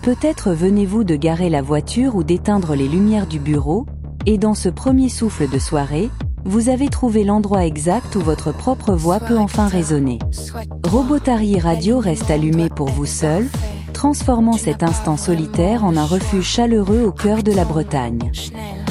Peut-être venez-vous de garer la voiture ou d'éteindre les lumières du bureau, et dans ce premier souffle de soirée, vous avez trouvé l'endroit exact où votre propre voix peut enfin résonner. Robotari Radio reste allumé pour vous seul, transformant cet instant solitaire en un refuge chaleureux au cœur de la Bretagne.